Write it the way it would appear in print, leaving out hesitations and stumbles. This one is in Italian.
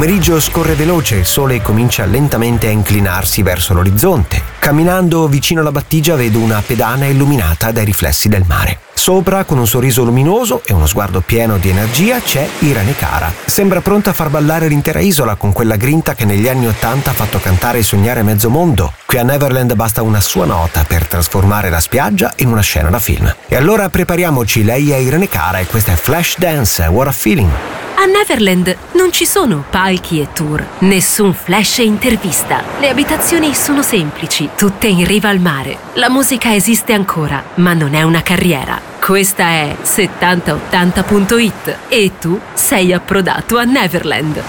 pomeriggio scorre veloce, il sole comincia lentamente a inclinarsi verso l'orizzonte. Camminando vicino alla battigia vedo una pedana illuminata dai riflessi del mare. Sopra, con un sorriso luminoso e uno sguardo pieno di energia, c'è Irene Cara. Sembra pronta a far ballare l'intera isola con quella grinta che negli anni '80 ha fatto cantare e sognare mezzo mondo. Qui a Neverland basta una sua nota per trasformare la spiaggia in una scena da film. E allora prepariamoci, lei è Irene Cara e questa è Flashdance, What a Feeling. A Neverland non ci sono palchi e tour, nessun flash e intervista. Le abitazioni sono semplici, tutte in riva al mare. La musica esiste ancora, ma non è una carriera. Questa è 7080.it e tu sei approdato a Neverland.